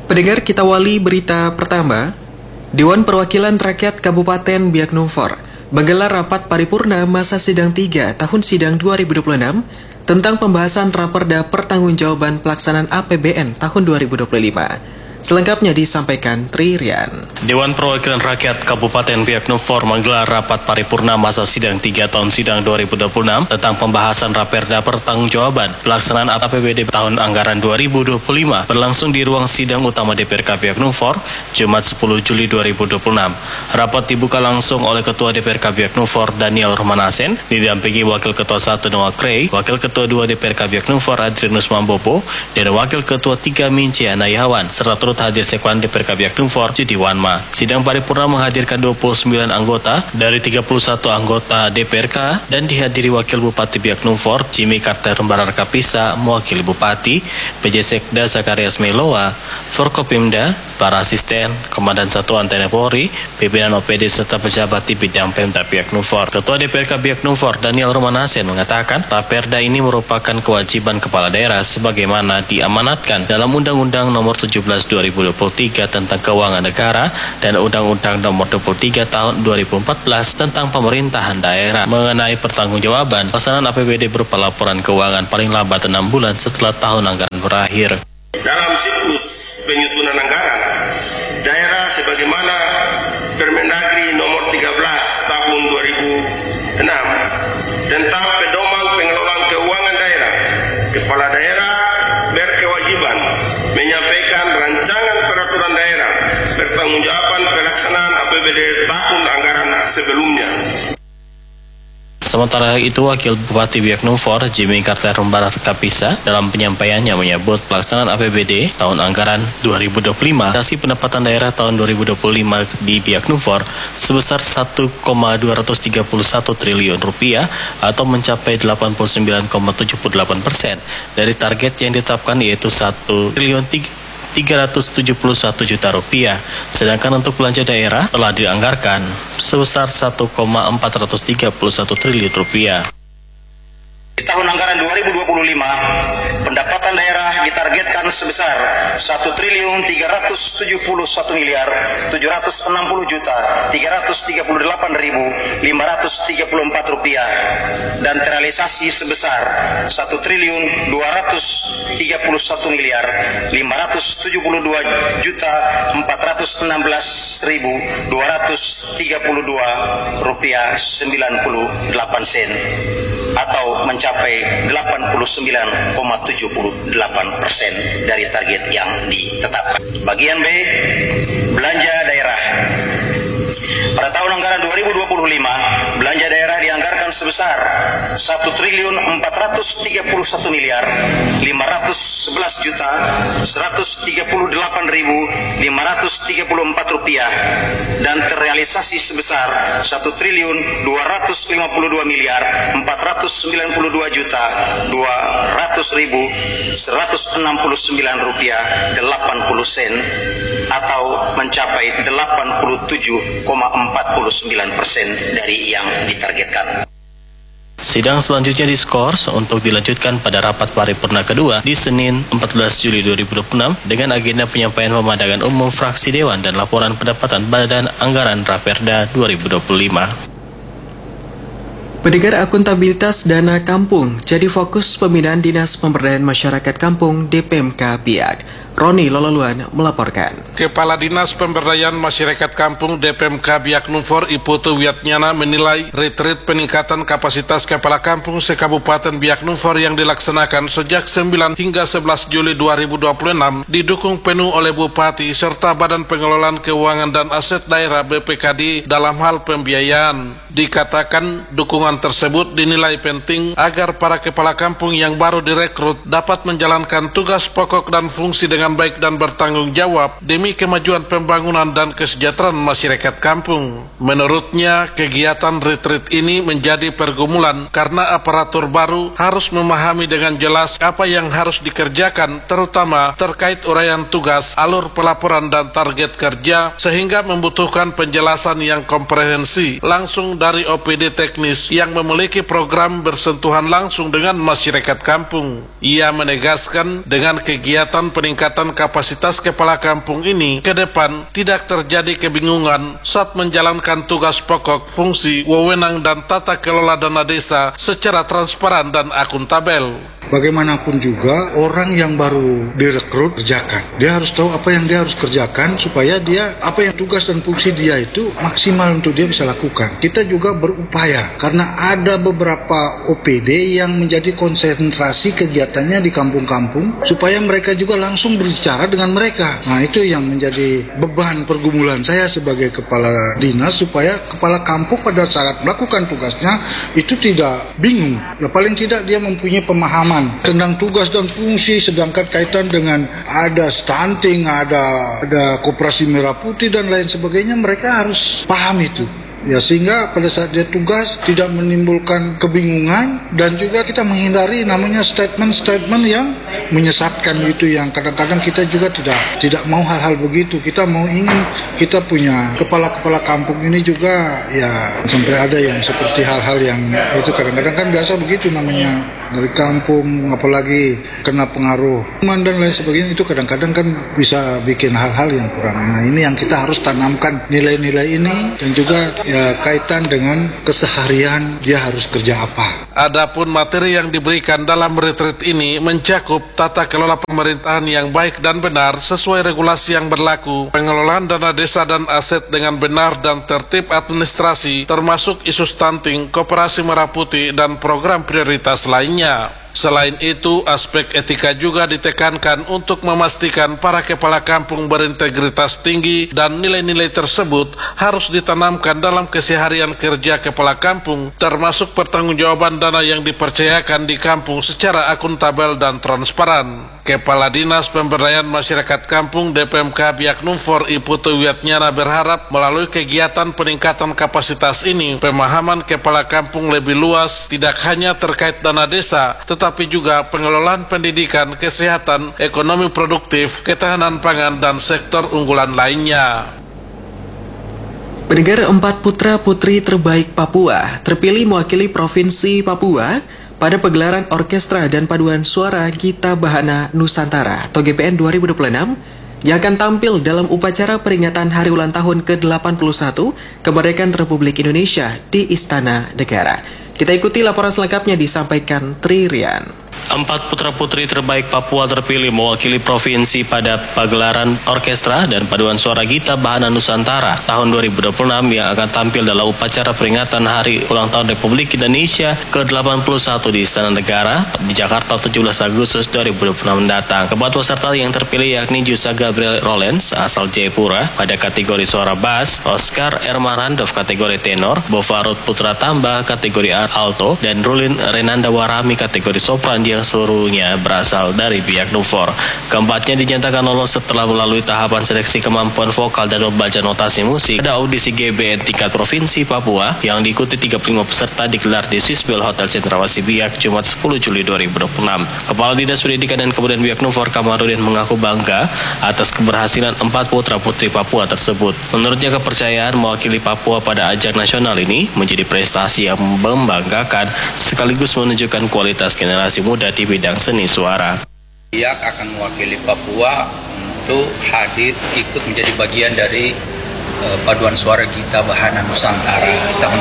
Pendengar, kita awali berita pertama. Dewan Perwakilan Rakyat Kabupaten Biak Numfor menggelar rapat paripurna masa sidang 3 tahun sidang 2026 tentang pembahasan Raperda Pertanggungjawaban Pelaksanaan APBN tahun 2025. Selengkapnya disampaikan Tri Rian. Dewan Perwakilan Rakyat Kabupaten Biak Numfor menggelar rapat paripurna masa sidang 3 tahun sidang 2026 tentang pembahasan Raperda Pertanggungjawaban Pelaksanaan APBD tahun anggaran 2025 berlangsung di ruang sidang utama DPRK Biak Numfor, Jumat 10 Juli 2026. Rapat dibuka langsung oleh Ketua DPRK Biak Numfor Daniel Romanasen, didampingi Wakil Ketua 1 Noah Krey, Wakil Ketua 2 DPRK Biak Numfor Adrianus Mambopo, dan Wakil Ketua 3 Minci Anayawan, serta turut hadir Sekwan DPRK Biak Numfor Judi Wanma. Sidang paripurna menghadirkan 29 anggota dari 31 anggota DPRK dan dihadiri Wakil Bupati Biak Numfor Jimmy Carter Barar Kapisa, mewakili Bupati, PJ Sekda Zakarias Meloa, Forkopimda, para asisten, Komandan Satuan TNI Polri, pimpinan OPD serta pejabat di bidang Pemda Biak Numfor. Ketua DPRK Biak Numfor Daniel Romanasen mengatakan Raperda ini merupakan kewajiban kepala daerah sebagaimana diamanatkan dalam Undang-Undang Nomor 17 2023 tentang Keuangan Negara dan Undang-Undang Nomor 23 Tahun 2014 tentang Pemerintahan Daerah mengenai pertanggungjawaban pelaksanaan APBD berupa laporan keuangan paling lambat 6 bulan setelah tahun anggaran berakhir. Dalam siklus penyusunan anggaran, daerah sebagaimana Permendagri Nomor 13 Tahun 2006 tentang pedoman pengelolaan keuangan daerah, kepala daerah berkewajiban menyampaikan rancangan peraturan daerah pertanggungjawaban pelaksanaan APBD tahun anggaran sebelumnya. Sementara itu, Wakil Bupati Biak Numfor Jimmy Carter Barar Kapisa dalam penyampaiannya menyebut pelaksanaan APBD tahun anggaran 2025 hasil pendapatan daerah tahun 2025 di Biak Numfor sebesar 1,231 triliun rupiah atau mencapai 89,78% dari target yang ditetapkan yaitu 1 triliun 371 juta rupiah. Sedangkan untuk belanja daerah telah dianggarkan sebesar 1,431 triliun rupiah. Di tahun anggaran 2025, pendapatan daerah ditargetkan sebesar 1 triliun 371 miliar 760 juta 338.534 rupiah dan terrealisasi sebesar 1 triliun 231 miliar 572 juta 416.232 rupiah 98 sen atau mencapai 89,78% dari target yang ditetapkan. Bagian B, belanja daerah. Pada tahun anggaran 2025, belanja daerah dianggarkan sebesar 1 triliun 431 miliar 511 juta 138.534 rupiah dan terrealisasi sebesar 1 triliun 252 miliar 492 juta 200.169 rupiah 80 sen atau mencapai 87,49% dari yang ditargetkan. Sidang selanjutnya diskors untuk dilanjutkan pada rapat paripurna kedua di Senin 14 Juli 2026 dengan agenda penyampaian pemandangan umum fraksi Dewan dan laporan pendapatan Badan Anggaran Raperda 2025. Pendengar, akuntabilitas dana kampung jadi fokus pembinaan Dinas Pemberdayaan Masyarakat Kampung DPMK Biak. Roni Lolaluan melaporkan. Kepala Dinas Pemberdayaan Masyarakat Kampung DPMK Biak Numfor Iputu Wiatnyana menilai retreat peningkatan kapasitas kepala kampung se-Kabupaten Biak Numfor yang dilaksanakan sejak 9 hingga 11 Juli 2026 didukung penuh oleh Bupati serta Badan Pengelolaan Keuangan dan Aset Daerah BPKD dalam hal pembiayaan. Dikatakan dukungan tersebut dinilai penting agar para kepala kampung yang baru direkrut dapat menjalankan tugas pokok dan fungsi dengan baik dan bertanggung jawab demi kemajuan pembangunan dan kesejahteraan masyarakat kampung. Menurutnya, kegiatan retreat ini menjadi pergumulan karena aparatur baru harus memahami dengan jelas apa yang harus dikerjakan, terutama terkait uraian tugas, alur pelaporan dan target kerja, sehingga membutuhkan penjelasan yang komprehensi langsung dari OPD teknis yang memiliki program bersentuhan langsung dengan masyarakat kampung. Ia menegaskan dengan kegiatan peningkatan kapasitas kepala kampung ini ke depan tidak terjadi kebingungan saat menjalankan tugas pokok, fungsi, wewenang dan tata kelola dana desa secara transparan dan akuntabel. Bagaimanapun juga orang yang baru direkrut kerjakan. Dia harus tahu apa yang dia harus kerjakan supaya dia apa yang tugas dan fungsi dia itu maksimal untuk dia bisa lakukan. Kita juga berupaya karena ada beberapa OPD yang menjadi konsentrasi kegiatannya di kampung-kampung supaya mereka juga langsung berbicara dengan mereka. Nah, itu yang menjadi beban pergumulan saya sebagai kepala dinas supaya kepala kampung pada saat melakukan tugasnya itu tidak bingung. Ya paling tidak dia mempunyai pemahaman tentang tugas dan fungsi, sedangkan kaitan dengan ada stunting, ada koperasi merah putih dan lain sebagainya, mereka harus paham itu. Ya, sehingga pada saat dia tugas tidak menimbulkan kebingungan dan juga kita menghindari namanya statement-statement yang menyesatkan itu, yang kadang-kadang kita juga tidak mau hal-hal begitu. Kita mau ingin kita punya kepala-kepala kampung ini juga ya sampai ada yang seperti hal-hal yang itu kadang-kadang kan biasa begitu namanya dari kampung, apalagi kena pengaruh teman dan lain sebagainya, itu kadang-kadang kan bisa bikin hal-hal yang kurang. Nah, ini yang kita harus tanamkan nilai-nilai ini dan juga ya kaitan dengan keseharian dia harus kerja apa. Adapun materi yang diberikan dalam retreat ini mencakup tata kelola pemerintahan yang baik dan benar sesuai regulasi yang berlaku, pengelolaan dana desa dan aset dengan benar dan tertib administrasi, termasuk isu stunting, koperasi merah putih, dan program prioritas lainnya. Selain itu, aspek etika juga ditekankan untuk memastikan para kepala kampung berintegritas tinggi dan nilai-nilai tersebut harus ditanamkan dalam keseharian kerja kepala kampung, termasuk pertanggungjawaban dana yang dipercayakan di kampung secara akuntabel dan transparan. Kepala Dinas Pemberdayaan Masyarakat Kampung DPMK Biak Numfor Iputu Wiatnyana berharap melalui kegiatan peningkatan kapasitas ini, pemahaman kepala kampung lebih luas tidak hanya terkait dana desa, tetapi juga pengelolaan pendidikan, kesehatan, ekonomi produktif, ketahanan pangan, dan sektor unggulan lainnya. Pendengar, 4 putra-putri terbaik Papua terpilih mewakili Provinsi Papua pada pegelaran Orkestra dan Paduan Suara Gita Bahana Nusantara atau GPN 2026 yang akan tampil dalam upacara peringatan Hari Ulang Tahun ke-81 Kemerdekaan Republik Indonesia di Istana Negara. Kita ikuti laporan selengkapnya disampaikan Tri Rian. 4 putra-putri terbaik Papua terpilih mewakili provinsi pada pagelaran Orkestra dan Paduan Suara Gita Bahana Nusantara tahun 2026 yang akan tampil dalam upacara peringatan Hari Ulang Tahun Republik Indonesia ke-81 di Istana Negara di Jakarta 17 Agustus 2026 mendatang. Keempat peserta yang terpilih yakni Jusa Gabriel Rollens asal Jayapura pada kategori suara bass, Oscar Ermarandov kategori tenor, Bovarut Putra Tamba kategori alto, dan Rulin Renanda Warami kategori sopran yang seluruhnya berasal dari Biak Numfor. Keempatnya dinyatakan lolos setelah melalui tahapan seleksi kemampuan vokal dan membaca notasi musik pada audisi GBN tingkat Provinsi Papua yang diikuti 35 peserta digelar di Swissbell Hotel Cendrawasih Biak Jumat 10 Juli 2026. Kepala Dinas Pendidikan dan Kebudayaan Biak Numfor Kamarudin mengaku bangga atas keberhasilan 4 putra-putri Papua tersebut. Menurutnya, kepercayaan mewakili Papua pada ajang nasional ini menjadi prestasi yang membanggakan sekaligus menunjukkan kualitas generasi muda di bidang seni suara. Biak akan mewakili Papua untuk hadir ikut menjadi bagian dari Paduan Suara Gita Bahana Nusantara tahun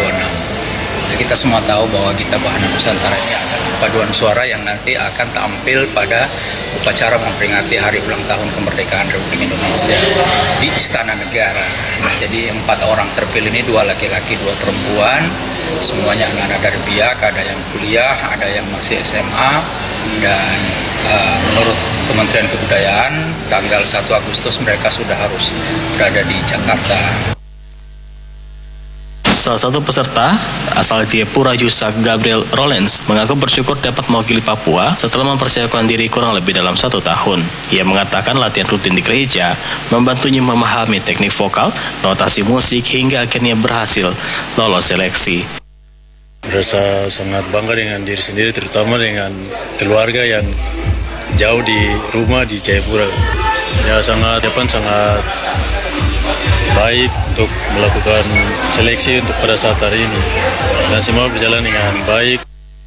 2026. Kita semua tahu bahwa Gita Bahana Nusantara ini adalah paduan suara yang nanti akan tampil pada upacara memperingati Hari Ulang Tahun Kemerdekaan Republik Indonesia di Istana Negara. Jadi 4 orang terpilih ini 2 laki-laki, 2 perempuan. Semuanya anak-anak dari Biak, ada yang kuliah, ada yang masih SMA, dan menurut Kementerian Kebudayaan tanggal 1 Agustus mereka sudah harus berada di Jakarta. Salah satu peserta asal Jayapura, Jusa Gabriel Rollens, mengaku bersyukur dapat mewakili Papua setelah mempersiapkan diri kurang lebih dalam 1 tahun. Ia mengatakan latihan rutin di gereja membantunya memahami teknik vokal, notasi musik, hingga akhirnya berhasil lolos seleksi. Merasa sangat bangga dengan diri sendiri, terutama dengan keluarga yang jauh di rumah di Jayapura. Ya sangat baik untuk melakukan seleksi untuk pada saat hari ini. Dan semua berjalan dengan baik.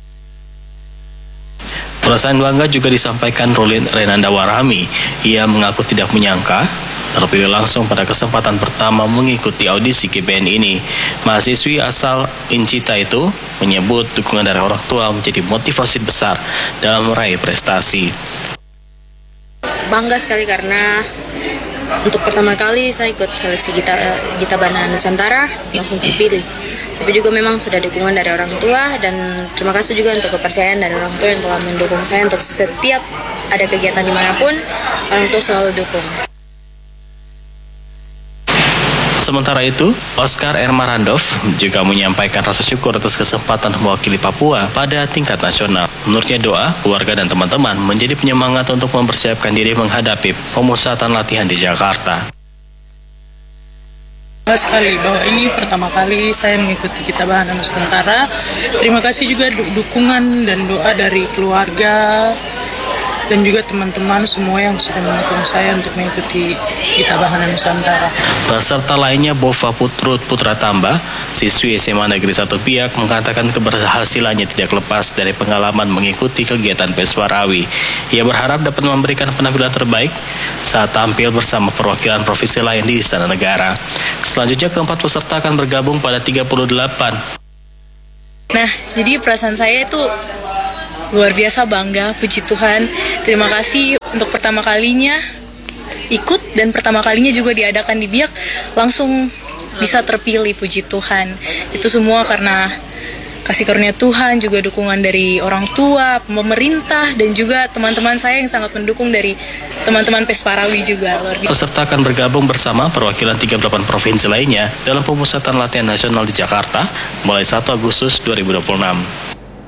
Perasaan bangga juga disampaikan Rulin Renanda Warhami. Ia mengaku tidak menyangka terpilih langsung pada kesempatan pertama mengikuti audisi GBN ini. Mahasiswi asal Incita itu menyebut dukungan dari orang tua menjadi motivasi besar dalam meraih prestasi. Bangga sekali karena untuk pertama kali saya ikut seleksi Gita Bahana Nusantara langsung terpilih. Tapi juga memang sudah dukungan dari orang tua, dan terima kasih juga untuk kepercayaan dari orang tua yang telah mendukung saya untuk setiap ada kegiatan dimanapun, orang tua selalu dukung. Sementara itu, Oscar Ermarandov juga menyampaikan rasa syukur atas kesempatan mewakili Papua pada tingkat nasional. Menurutnya doa, keluarga dan teman-teman menjadi penyemangat untuk mempersiapkan diri menghadapi pemusatan latihan di Jakarta. Bangga sekali bahwa ini pertama kali saya mengikuti Gita Bahana Nusantara. Terima kasih juga dukungan dan doa dari keluarga dan juga teman-teman semua yang sudah mendukung saya untuk mengikuti Gita Bahana Nusantara. Peserta lainnya Bova Putra Tamba, siswi SMA Negeri 1 Biak, mengatakan keberhasilannya tidak lepas dari pengalaman mengikuti kegiatan Peswarawi. Ia berharap dapat memberikan penampilan terbaik saat tampil bersama perwakilan provinsi lain di Istana Negara. Selanjutnya keempat peserta akan bergabung pada 38. Nah, jadi perasaan saya itu luar biasa bangga, puji Tuhan. Terima kasih untuk pertama kalinya ikut dan pertama kalinya juga diadakan di Biak, langsung bisa terpilih, puji Tuhan. Itu semua karena kasih karunia Tuhan, juga dukungan dari orang tua, pemerintah, dan juga teman-teman saya yang sangat mendukung dari teman-teman Peswarawi juga. Luar biasa. Peserta akan bergabung bersama perwakilan 38 provinsi lainnya dalam pemusatan latihan nasional di Jakarta mulai 1 Agustus 2026.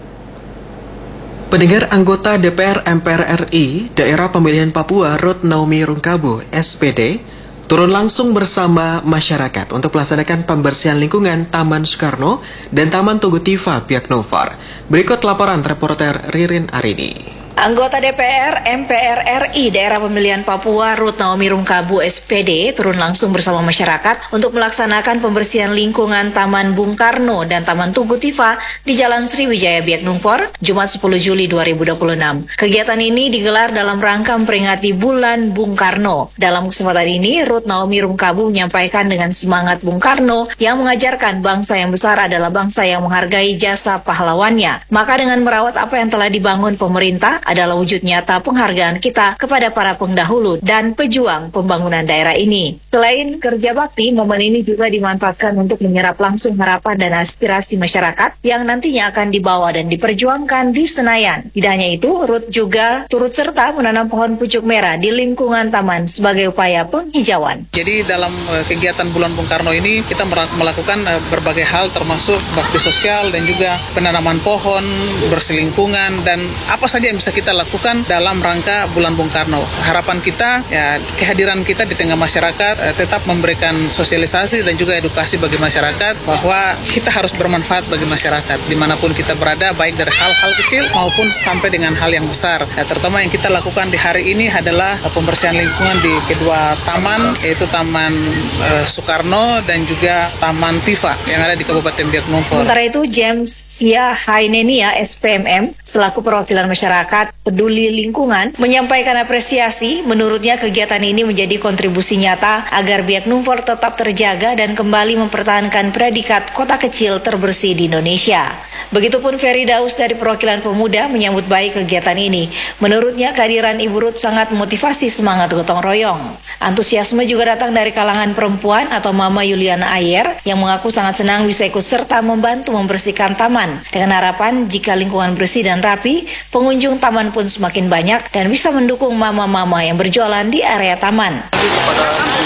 Pendengar, anggota DPR MPR RI Daerah Pemilihan Papua Ruth Naomi Rungkabu SPD turun langsung bersama masyarakat untuk melaksanakan pembersihan lingkungan Taman Soekarno dan Taman Tugu Tiva Biak Numfor. Berikut laporan reporter Ririn Arini. Anggota DPR MPR RI Daerah Pemilihan Papua Ruth Naomi Rungkabu SPD turun langsung bersama masyarakat untuk melaksanakan pembersihan lingkungan Taman Bung Karno dan Taman Tugu Tiva di Jalan Sriwijaya Biak Numfor, Jumat 10 Juli 2026. Kegiatan ini digelar dalam rangka memperingati Bulan Bung Karno. Dalam kesempatan ini, Ruth Naomi Rungkabu menyampaikan dengan semangat Bung Karno yang mengajarkan bangsa yang besar adalah bangsa yang menghargai jasa pahlawannya. Maka dengan merawat apa yang telah dibangun pemerintah adalah wujud nyata penghargaan kita kepada para pendahulu dan pejuang pembangunan daerah ini. Selain kerja bakti, momen ini juga dimanfaatkan untuk menyerap langsung harapan dan aspirasi masyarakat yang nantinya akan dibawa dan diperjuangkan di Senayan. Tidak hanya itu, Ruth juga turut serta menanam pohon pucuk merah di lingkungan taman sebagai upaya penghijauan. Jadi dalam kegiatan Bulan Bung Karno ini kita melakukan berbagai hal termasuk bakti sosial dan juga penanaman pohon, bersih lingkungan, dan apa saja yang bisa kita lakukan dalam rangka Bulan Bung Karno. Harapan kita, ya, kehadiran kita di tengah masyarakat tetap memberikan sosialisasi dan juga edukasi bagi masyarakat bahwa kita harus bermanfaat bagi masyarakat dimanapun kita berada, baik dari hal-hal kecil maupun sampai dengan hal yang besar. Ya, terutama yang kita lakukan di hari ini adalah pembersihan lingkungan di kedua taman, yaitu Taman Soekarno dan juga Taman Tiva yang ada di Kabupaten Biak Numfor. Sementara itu, James Sia Hainenia SPMM selaku perwakilan masyarakat peduli lingkungan menyampaikan apresiasi. Menurutnya kegiatan ini menjadi kontribusi nyata agar Biak Numfor tetap terjaga dan kembali mempertahankan predikat kota kecil terbersih di Indonesia. Begitupun Ferry Daus dari perwakilan pemuda menyambut baik kegiatan ini. Menurutnya kehadiran Ibu Ruth sangat memotivasi semangat gotong royong. Antusiasme juga datang dari kalangan perempuan atau Mama Yuliana Ayer yang mengaku sangat senang bisa ikut serta membantu membersihkan taman. Dengan harapan jika lingkungan bersih dan rapi, pengunjung taman pun semakin banyak dan bisa mendukung mama-mama yang berjualan di area taman. Kepada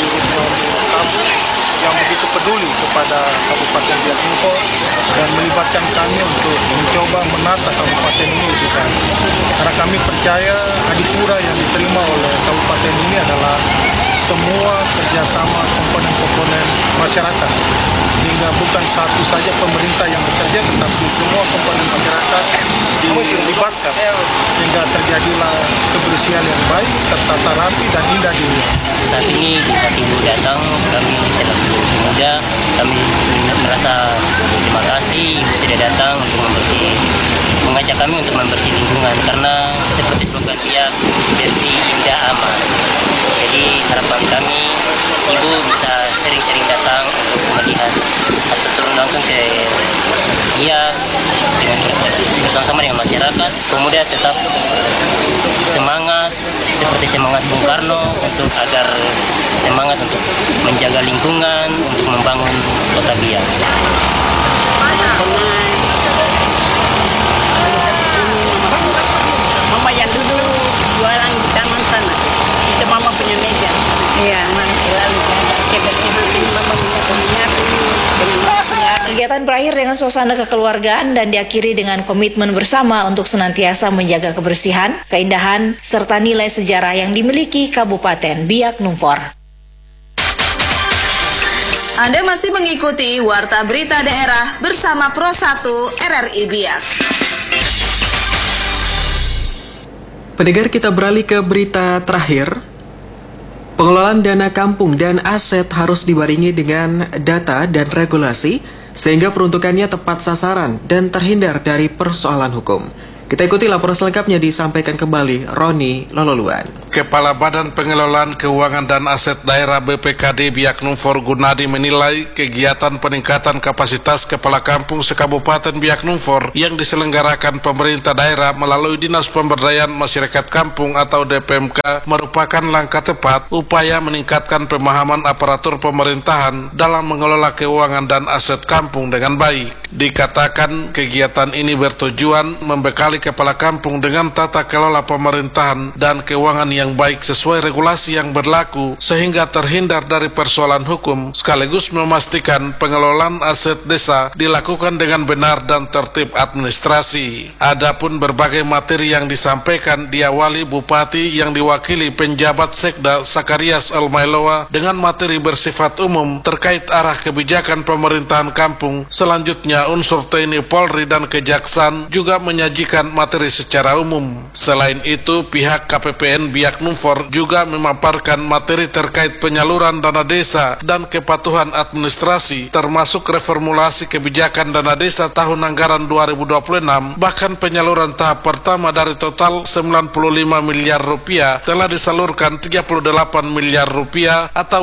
yang begitu peduli kepada Kabupaten Biak Numfor dan melibatkan kami untuk mencoba menata kabupaten ini lebih baik. Karena kami percaya Adipura yang diterima oleh kabupaten ini adalah semua kerjasama komponen-komponen masyarakat, hingga bukan satu saja pemerintah yang bekerja, tetapi semua komponen masyarakat dilibatkan sehingga terjadilah kebersihan yang baik, tertata rapi dan indah dilihat. Saat ini saat Ibu datang, kami selaku pemuda, kami merasa terima kasih Ibu sudah datang untuk mengajak kami untuk membersih lingkungan, karena seperti slogan dia, bersih, indah, aman. Jadi harapan kami Ibu bisa sering-sering datang untuk melihat atau turun langsung ke dia dengan bersama-sama dengan masyarakat. Pemuda tetap semangat seperti semangat Bung Karno untuk agar semangat untuk menjaga lingkungan, untuk membangun Kota Biak. Mama yang dulu jualan di taman sana, itu mama punya meja. Iya. Mama selalu jaga kebersihan ini, mama punya minyak. Kegiatan berakhir dengan suasana kekeluargaan dan diakhiri dengan komitmen bersama untuk senantiasa menjaga kebersihan, keindahan, serta nilai sejarah yang dimiliki Kabupaten Biak Numfor. Anda masih mengikuti Warta Berita Daerah bersama Pro 1 RRI Biak. Pendengar, kita beralih ke berita terakhir. Pengelolaan dana kampung dan aset harus dibarengi dengan data dan regulasi sehingga peruntukannya tepat sasaran dan terhindar dari persoalan hukum. Kita ikuti laporan selengkapnya disampaikan kembali Roni Lololuan. Kepala Badan Pengelolaan Keuangan dan Aset Daerah BPKD Biak Numfor Gunadi menilai kegiatan peningkatan kapasitas kepala kampung se-Kabupaten Biak Numfor yang diselenggarakan pemerintah daerah melalui Dinas Pemberdayaan Masyarakat Kampung atau DPMK merupakan langkah tepat upaya meningkatkan pemahaman aparatur pemerintahan dalam mengelola keuangan dan aset kampung dengan baik. Dikatakan kegiatan ini bertujuan membekali kepala kampung dengan tata kelola pemerintahan dan keuangan yang baik sesuai regulasi yang berlaku sehingga terhindar dari persoalan hukum, sekaligus memastikan pengelolaan aset desa dilakukan dengan benar dan tertib administrasi. Adapun berbagai materi yang disampaikan diawali Bupati yang diwakili penjabat Sekda Sakarias Almailoa dengan materi bersifat umum terkait arah kebijakan pemerintahan kampung. Selanjutnya unsur TNI, Polri dan Kejaksaan juga menyajikan materi secara umum. Selain itu, pihak KPPN Biak Numfor juga memaparkan materi terkait penyaluran dana desa dan kepatuhan administrasi, termasuk reformulasi kebijakan dana desa tahun anggaran 2026. Bahkan penyaluran tahap pertama dari total 95 miliar rupiah telah disalurkan 38 miliar rupiah atau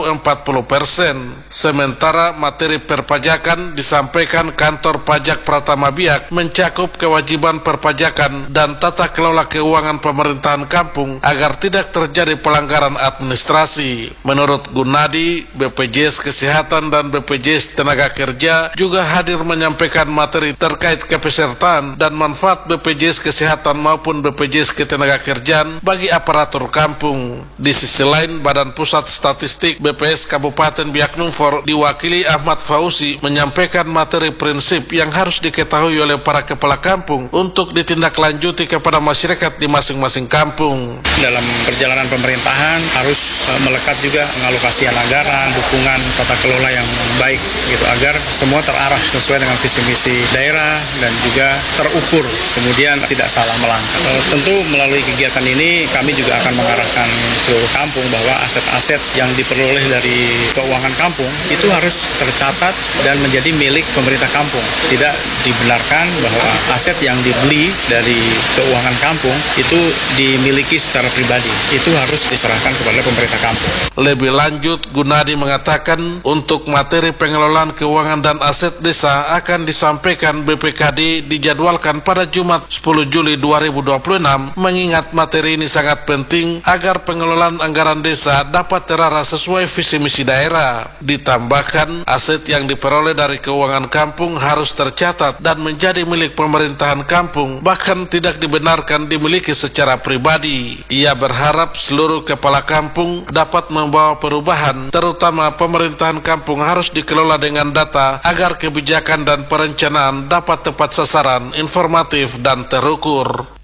40%. Sementara materi perpajakan disampaikan Kantor Pajak Pratama Biak mencakup kewajiban perpajakan dan tata kelola keuangan pemerintahan kampung agar tidak terjadi pelanggaran administrasi. Menurut Gunadi, BPJS Kesehatan dan BPJS Tenaga Kerja juga hadir menyampaikan materi terkait kepesertaan dan manfaat BPJS Kesehatan maupun BPJS Ketenagakerjaan bagi aparatur kampung. Di sisi lain, Badan Pusat Statistik BPS Kabupaten Biak Numfor diwakili Ahmad Fauzi menyampaikan materi prinsip yang harus diketahui oleh para kepala kampung untuk ditindaklanjuti kepada masyarakat di masing-masing kampung. Dalam perjalanan pemerintahan harus melekat juga pengalokasian anggaran, dukungan tata kelola yang baik gitu agar semua terarah sesuai dengan visi misi daerah dan juga terukur, kemudian tidak salah melangkah. Tentu melalui kegiatan ini kami juga akan mengarahkan seluruh kampung bahwa aset-aset yang diperoleh dari keuangan kampung itu harus tercatat dan menjadi milik pemerintah kampung. Tidak dibenarkan bahwa aset yang dibeli dari keuangan kampung itu dimiliki secara pribadi. Itu harus diserahkan kepada pemerintah kampung. Lebih lanjut, Gunadi mengatakan untuk materi pengelolaan keuangan dan aset desa akan disampaikan BPKD dijadwalkan pada Jumat 10 Juli 2026, mengingat materi ini sangat penting agar pengelolaan anggaran desa dapat terarah sesuai visi misi daerah. Ditambahkan, aset yang diperoleh dari keuangan kampung harus tercatat dan menjadi milik pemerintahan kampung, bahkan tidak dibenarkan dimiliki secara pribadi. Ia berharap seluruh kepala kampung dapat membawa perubahan, terutama pemerintahan kampung harus dikelola dengan data agar kebijakan dan perencanaan dapat tepat sasaran, informatif, dan terukur.